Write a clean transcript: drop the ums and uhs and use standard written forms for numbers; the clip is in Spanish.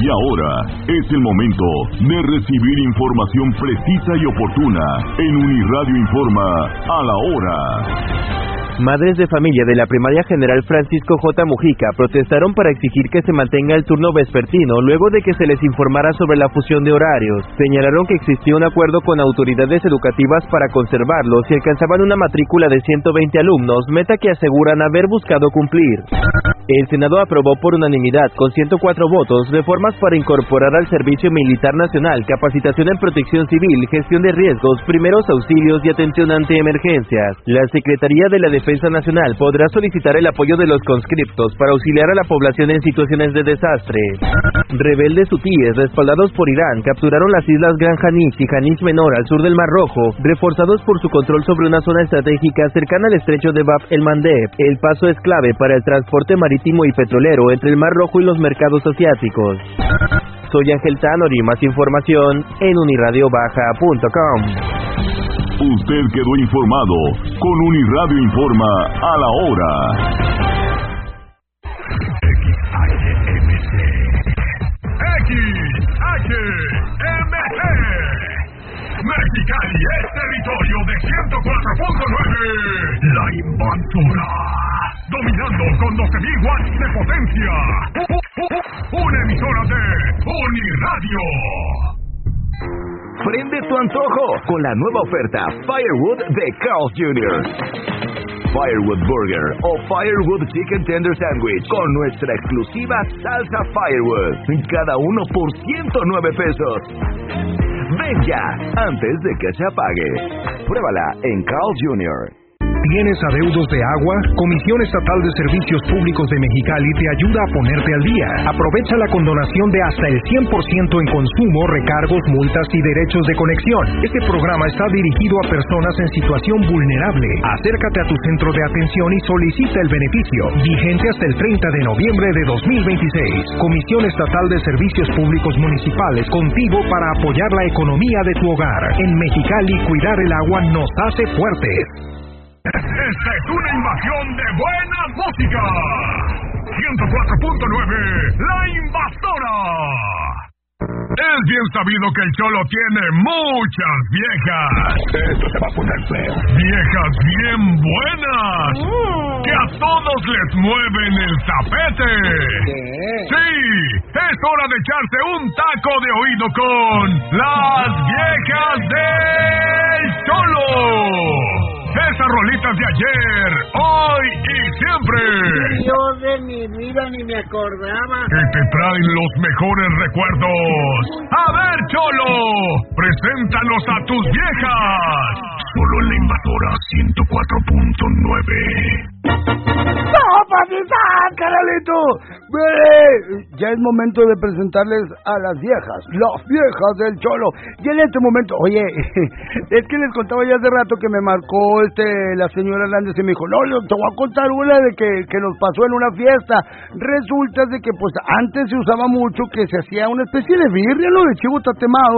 Y ahora es el momento de recibir información precisa y oportuna en Uniradio Informa a la hora. Madres de familia de la Primaria General Francisco J. Mujica protestaron para exigir que se mantenga el turno vespertino luego de que se les informara sobre la fusión de horarios. Señalaron que existía un acuerdo con autoridades educativas para conservarlos y alcanzaban una matrícula de 120 alumnos, meta que aseguran haber buscado cumplir. El Senado aprobó por unanimidad, con 104 votos, reformas para incorporar al Servicio Militar Nacional capacitación en protección civil, gestión de riesgos, primeros auxilios y atención ante emergencias. La Secretaría de la Defensa Nacional podrá solicitar el apoyo de los conscriptos para auxiliar a la población en situaciones de desastre. Rebeldes hutíes, respaldados por Irán, capturaron las islas Gran Janís y Janís Menor al sur del Mar Rojo, reforzados por su control sobre una zona estratégica cercana al estrecho de Bab el-Mandeb. El paso es clave para el transporte marítimo y petrolero entre el Mar Rojo y los mercados asiáticos. Soy Ángel Tanori, más información en uniradiobaja.com. Usted quedó informado con Uniradio Informa a la hora. XHMC Mexicali es territorio de 104.9. La Invasora, dominando con 12.000 watts de potencia. Una emisora de Uniradio. Prende tu antojo con la nueva oferta Firewood de Carl's Jr. Firewood Burger o Firewood Chicken Tender Sandwich con nuestra exclusiva salsa Firewood. Cada uno por 109 pesos. Ven ya, antes de que se apague. Pruébala en Carl's Jr. ¿Tienes adeudos de agua? Comisión Estatal de Servicios Públicos de Mexicali te ayuda a ponerte al día. Aprovecha la condonación de hasta el 100% en consumo, recargos, multas y derechos de conexión. Este programa está dirigido a personas en situación vulnerable. Acércate a tu centro de atención y solicita el beneficio. Vigente hasta el 30 de noviembre de 2026. Comisión Estatal de Servicios Públicos Municipales, contigo para apoyar la economía de tu hogar. En Mexicali, cuidar el agua nos hace fuertes. Esta es una invasión de buena música. 104.9, La Invasora. Es bien sabido que el Cholo tiene muchas viejas. Esto se va a poner feo. Viejas bien buenas. Que a todos les mueven el tapete. Sí, es hora de echarse un taco de oído con las viejas del Cholo. Esas rolitas de ayer, hoy y siempre. Dios de mi vida, ni me acordaba. Que te traen los mejores recuerdos. A ver, Cholo, preséntanos a tus viejas. Solo en La Invasora 104.9. ¡No, papita, caralito! Ya es momento de presentarles a las viejas del Cholo. Y en este momento, oye, es que les contaba ya hace rato que me marcó la señora Hernández y me dijo, no, te voy a contar una de que nos pasó en una fiesta. Resulta de que pues antes se usaba mucho que se hacía una especie de birria, ¿no? De chivo tatemado.